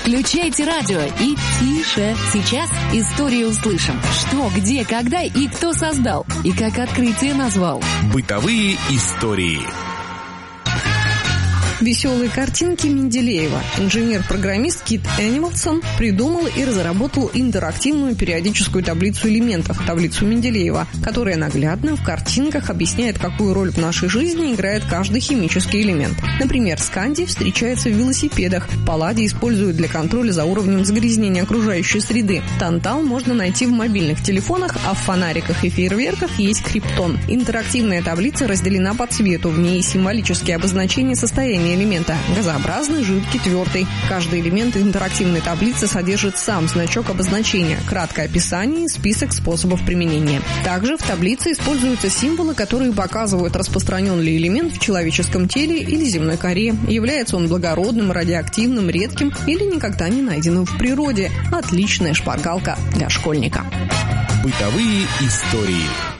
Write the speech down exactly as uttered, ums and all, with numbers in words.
Включайте радио и тише. Сейчас историю услышим. Что, где, когда и кто создал. И как открытие назвал. Бытовые истории. Веселые картинки Менделеева. Инженер-программист Кит Энималсон придумал и разработал интерактивную периодическую таблицу элементов, таблицу Менделеева, которая наглядно в картинках объясняет, какую роль в нашей жизни играет каждый химический элемент. Например, скандий встречается в велосипедах, палладий используют для контроля за уровнем загрязнения окружающей среды, тантал можно найти в мобильных телефонах, а в фонариках и фейерверках есть криптон. Интерактивная таблица разделена по цвету, в ней символические обозначения состояния элемента – газообразный, жидкий, твердый. Каждый элемент интерактивной таблицы содержит сам значок обозначения, краткое описание и список способов применения. Также в таблице используются символы, которые показывают, распространен ли элемент в человеческом теле или земной коре, является он благородным, радиоактивным, редким или никогда не найденным в природе. Отличная шпаргалка для школьника. Бытовые истории.